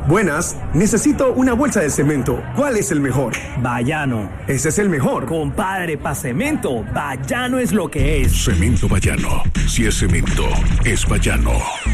Buenas, necesito una bolsa de cemento. ¿Cuál es el mejor? Bayano. Ese es el mejor. Compadre, pa' cemento, Bayano es lo que es. Cemento Bayano. Si es cemento, es Bayano.